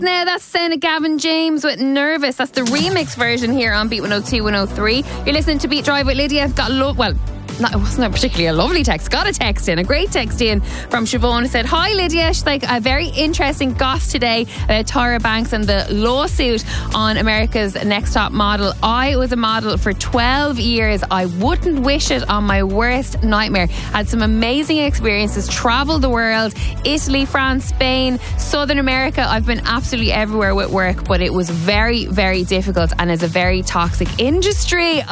Now that's the sound of Gavin James with Nervous. That's the remix version here on Beat 102, 103. You're listening to Beat Drive with Lydia. Got it wasn't particularly a lovely text. Got a text in, a great text in from Siobhan who said, "Hi Lydia, she's like, a very interesting goss today about Tyra Banks and the lawsuit on America's Next Top Model. I was a model for 12 years. I wouldn't wish it on my worst nightmare. Had some amazing experiences, travelled the world, Italy, France, Spain, Southern America. I've been absolutely everywhere with work, but it was very, very difficult and is a very toxic industry."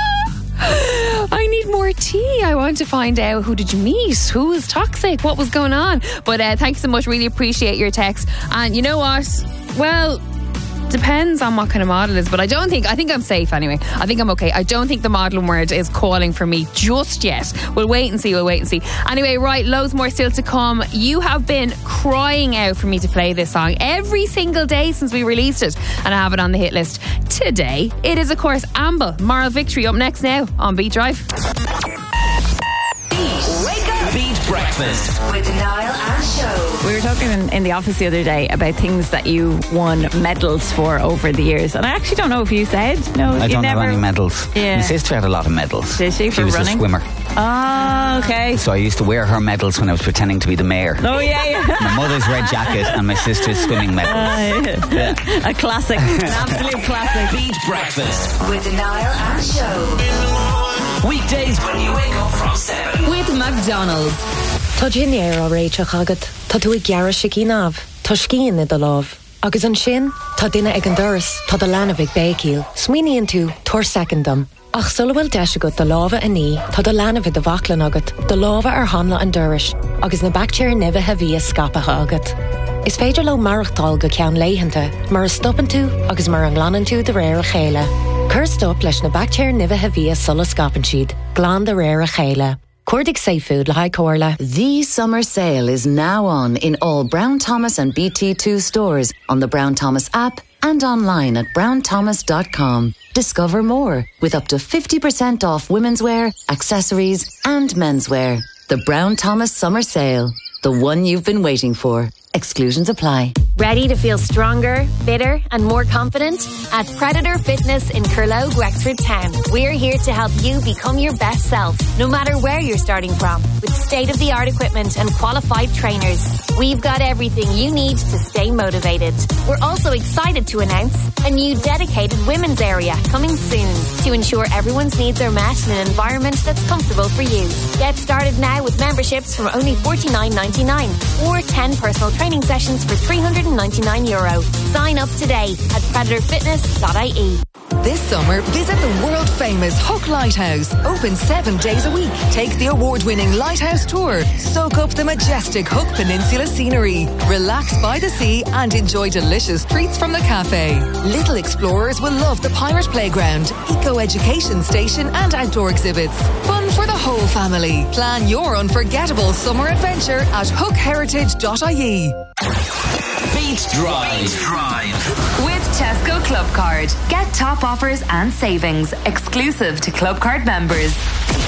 I need more tea. I want to find out, who did you meet? Who was toxic? What was going on? But thanks so much. Really appreciate your text. And you know what? Well, depends on what kind of model it is, but I think I'm safe anyway. I think I'm okay. I don't think the modelling world is calling for me just yet. We'll wait and see. Anyway, right, loads more still to come. You have been crying out for me to play this song every single day since we released it, and I have it on the hit list today. It is, of course, Amble, Moral Victory, up next now on Beat Drive. Beat Breakfast with Niall and Show. We were talking in the office the other day about things that you won medals for over the years, and I actually don't know if you said no. I don't have any medals. Yeah. My sister had a lot of medals. Did she? She was running? a swimmer. Oh, okay. So I used to wear her medals when I was pretending to be the mayor. Oh yeah. My mother's red jacket and my sister's swimming medals. Yeah. A classic. An absolute classic. Beat Breakfast with Niall and Show. Weekdays when you wake up from 7 with McDonald's. Tá Ginnéar á réiteach agad, tá tú ag gearra sicinnáb, tá scían i do láb. Agus an sin, tá duine ag an doras, tá do lana bhig bécíl. Smuoiníonn tú, tuair secondam. Ach sulla bhfuil deis agat do lábha aní, tá do lana bhig do bhaclan agat, do lábha ar hanla an doras, agus na bactéir nibithe bhí a scapatha agat. Is féidir le marachtáil go ceann léitheanta, mar a stoppan tú agus mar an ghlanan tú de réir a chéile. Cur stop leis na bactéir nibithe bhí a sulla scapan siad, glán de réir a chéile. Cordic Seafood, Lahai Corla. The summer sale is now on in all Brown Thomas and BT2 stores, on the Brown Thomas app and online at brownthomas.com. Discover more with up to 50% off women's wear, accessories and menswear. The Brown Thomas Summer Sale. The one you've been waiting for. Exclusions apply. Ready to feel stronger, fitter and more confident? At Predator Fitness in Curlow, Wexford Town, we're here to help you become your best self, no matter where you're starting from. With state-of-the-art equipment and qualified trainers, we've got everything you need to stay motivated. We're also excited to announce a new dedicated women's area coming soon to ensure everyone's needs are met in an environment that's comfortable for you. Get started now with memberships from only $49.99 or 10 personal training sessions for €399. Sign up today at predatorfitness.ie. This summer, visit the world-famous Hook Lighthouse. Open 7 days a week. Take the award-winning Lighthouse Tour. Soak up the majestic Hook Peninsula scenery. Relax by the sea and enjoy delicious treats from the cafe. Little explorers will love the Pirate Playground, Eco-Education Station and outdoor exhibits. Fun for the whole family. Plan your unforgettable summer adventure at hookheritage.ie. Beat Drive. With Tesco Club Card. Get top offers and savings exclusive to Club Card members.